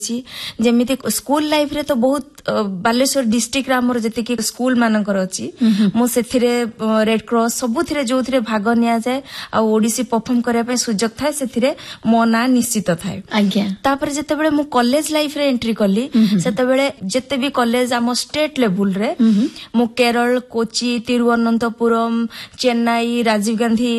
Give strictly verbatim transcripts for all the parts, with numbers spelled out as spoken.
जेमिति school life रे तो बहुत बालेश्वर डिस्ट्रिक्ट रे हमर जति कि स्कूल मानकर अछि मो सेथिरे रेड क्रॉस सबुथिरे जोथिरे भाग निया जाय आ ओडिसी परफॉर्म करिया पे सुजोग थाए सेथिरे मो ना निश्चित थाए आज्ञा तापर जते बेले मो कॉलेज लाइफ रे एंट्री करली सेते बेले जते भी कॉलेज हम स्टेट लेवल रे मो केरल कोची तिरुवनंतपुरम चेन्नई राजीव गांधी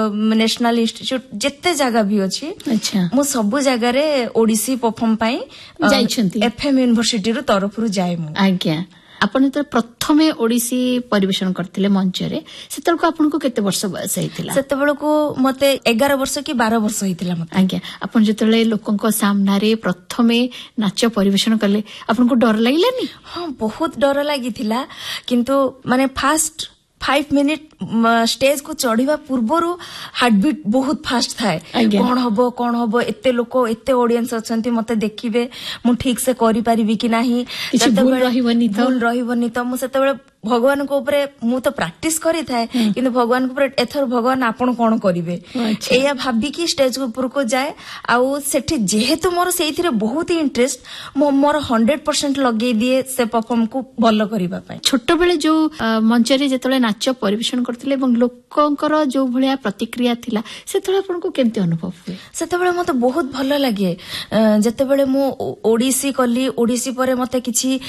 नेशनल इंस्टीट्यूट जते जगह भी अछि अच्छा मो सब जगह रे ओडिसी परफॉर्म पाई जाइछंती एफएम यूनिवर्सिटी रो तरफ रु जाय मु आज्ञा आपण तो प्रथमे ओडिसी परिवेशन करथिले मंच रे सेतल को आपण को केते वर्ष बयस हेतिला सेते बेल को मते ग्यारह वर्ष की बारह वर्ष हेतिला मते आज्ञा आपण जतले लोकन को सामना रे प्रथमे नाच परिवेशन करले आपण को डर लागिलानी हां बहुत डर लागिथिला किंतु माने फास्ट फाइव मिनिट स्टेज को चढ़ीवा पूर्वरु हार्टबीट बहुत फास्ट थाए कौन हबो कौन हबो एते लोक एते ऑडियंस अछंती मते देखिबे मु ठीक से करि परिबी कि नाही भूल रहिबनी तो भूल रहिबनी तो मु सेते बेले भगवान को ऊपर मु तो प्रैक्टिस करी थाए किंतु भगवान को ऊपर एथर भगवान आपण कोन करिवे एया भाबी कि स्टेज ऊपर को जाए आउ सेठी जेहेतु मोर सेइथिरे बहुत ही इंटरेस्ट मो मोर हंड्रेड परसेंट लगे दिए से परफॉर्म को भलो करिबा पय छोट बेले जो मंच रे जेतले नाच परिवेशन करथिले एवं लोकंकर जो भलिया प्रतिक्रिया थिला सेतले आपण को केमते अनुभव हुए सेते बेले मते बहुत भलो लागे जते बेले मु ओडिसी कली ओडिसी परे मते किछि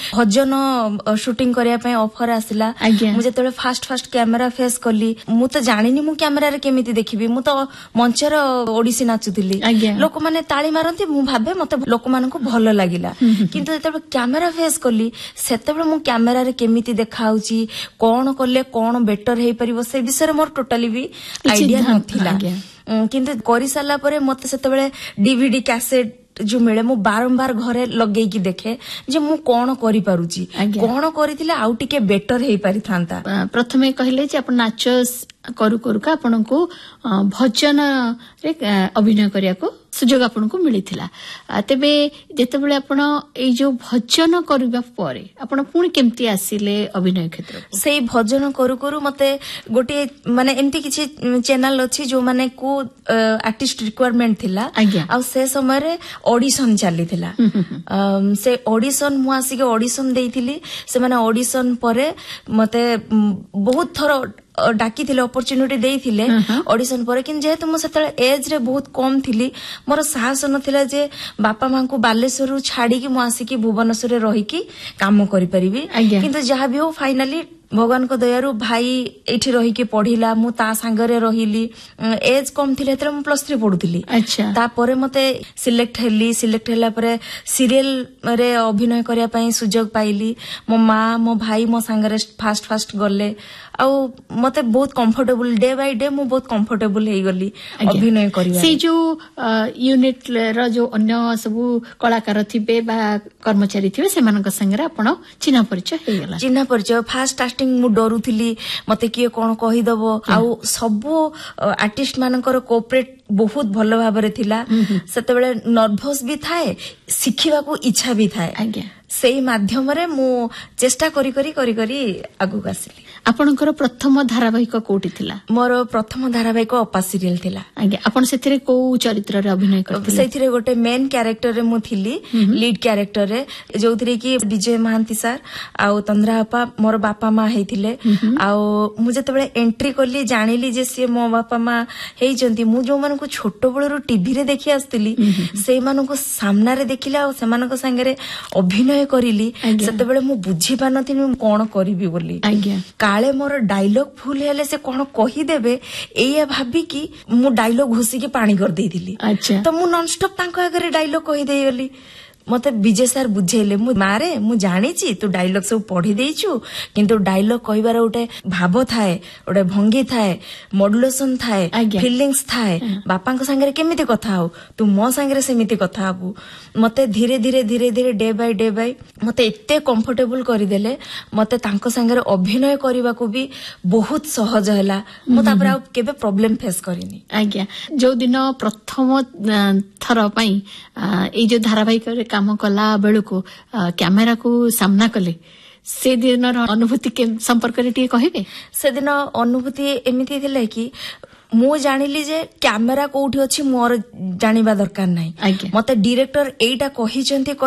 भजन शूटिंग करिया पय ऑफर आसिला मु जेतले फास्ट फास्ट कैमरा फेस कली मु तो जानिनी मु कैमरा रे केमिति देखिबी मु तो मंच रे ओडिसी नाचुतिली लोक माने ताली मारंती मु भाबे मते लोक मानन को भलो लागिला किंतु जेतले कैमरा फेस कली सेतेबे मु कैमरा रे केमिति देखाउची कोन करले कोन बेटर हेई परिबो से विषय मोर टोटली भी आईडिया नथिला किंतु करि साला परे मते सेतेबेले डीवीडी कैसेट जो मिले मु बारंबार घरे लगे की देखे जे मु कोन करि पारुची कोन करिथिले आउ टिके बेटर हेई पारि थांता प्रथमे कहिले जे अपन नाच करू करू का आपन को भजन रे अभिनय करिया को सुजोग आपन को मिलिथिला तबे जेते बेले आपन ए जो भजन करबा परे आपन पुणी केमती आसीले अभिनय क्षेत्र सेई भजन करू करू मते गोटे माने एमती किछि चैनल अछि जो माने को आर्टिस्ट रिक्वायरमेंट थिला आ से समय रे ऑडिशन चली थिला से ऑडिशन मु आसी के ऑडिशन देइथिली से माने ऑडिशन परे मते बहुत थरो डाकी थिले अपॉर्चुनिटी देइथिले ऑडिशन परे किन जेहेतु मु सेतले एज रे बहुत कम थिली मोर साहस नथिला जे बापा मां को बालेश्वर रु छाडी कि मु आसी कि भुवनेश्वर रे रही कि काम करि परिबी किंतु जहा भी हो फाइनली भगवान को दयारु भाई एठी रही के पढिला मु ता संगरे रहिली एज कम थिले तरे मु प्लस थ्री पढुथिली अच्छा ता परे मते सिलेक्ट हेली सिलेक्ट हैला परे सीरियल रे अभिनय करिया पई सुजोग पाइली मो मां मो भाई मो संगरे फास्ट फास्ट गले आ मते बहुत कंफर्टेबल डे बाय डे मु बहुत कंफर्टेबल हेई गली अभिनय करिया से जो यूनिट रो जो अन्य सब कलाकार थिबे बा कर्मचारी थिबे से मानक संगरे आपण चिन्ह परिचय हे गेला चिन्ह परिचय फास्ट मु डरुथिली मते किए कोन कहि दबो आउ सब आर्टिस्ट मानकर कोऑपरेट बहुत भलो भाबरे थिला सेते बेले नर्वस भी थाए सिखिबा को इच्छा भी थाए आज्ञा सेही माध्यम रे मु चेष्टा करी करी करी करी आगु आसिली आपनकर प्रथम धारावाहिक कोठी थिला मोर प्रथम धारावाहिक अपा सीरियल थिला आज्ञा आपण सेथिरे को चरित्र रे अभिनय करथिले सेथिरे गोटे मेन कैरेक्टर रे मु थिली लीड कैरेक्टर रे जोथिरे की विजय महांती सर आउ तंद्रा अपा मोर बापा मां हेथिले आउ मु जते बेले एंट्री करली जानिली जे से मो बापा मां हेइ जंती मु जो मन को छोटो बेलरो टीवी रे देखि आस्तिली सेई मानको को सामना रे देखिला आ सेमानको संगे अभिनय करिली सेते बेले मु बुझी पानथिनी मु कोन करिवि बोली आज्ञा काले मोर डायलॉग फुल हेले से कोन कहि देबे एया भाबी कि मु डायलॉग घोसी के पानी कर देइथिली अच्छा तो मु नॉन स्टॉप तांको आगरे डायलॉग कहि देइ गली मते विजय सर बुझेले मु मारे मु जानिची तू डायलॉग सब पढी देइछु किंतु डायलॉग कहिबार ओटे भाव थाए ओटे भंगी थाए मॉड्युलेशन थाए फीलिंग्स थाए बापांक संगे केमिति कथा हो तू मो संगे सेमिति कथा हबु मते धीरे धीरे धीरे धीरे डे बाय डे बाय मते एते कंफर्टेबल करि देले मते तांको संगे अभिनय करिबा को भी बहुत सहज हैला मु तापर आ केबे प्रॉब्लम फेस करिनी आज्ञा जो दिन प्रथम थर पई ए जो धारावाहिक रे काम कला बेलू को कैमेरा को सामना कले से दिन अनुभूति के संपर्क रे टिके कहिबे से दिन अनुभूति एमिति थिले कि ମୁଁ ଜାଣିଲି ଯେ କ୍ୟାମେରା କୋଉଠି ଅଛି ମୋର ଜାଣିବା ଦରକାର ନାହିଁ। ମତେ ଡିରେକ୍ଟର ଏଇଟା କହିଛନ୍ତି